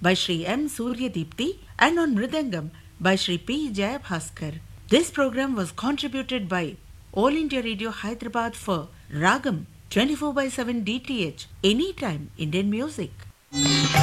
by Shri M. Suryadipti and on Mridangam by Shri P. Jayabhaskar. This program was contributed by All India Radio Hyderabad for Ragam 24/7 DTH, anytime Indian music.